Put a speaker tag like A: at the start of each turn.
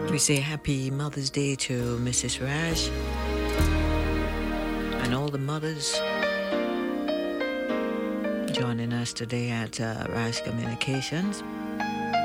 A: We say happy Mother's Day to Mrs. Raj and all the mothers joining us today at Raj Communications.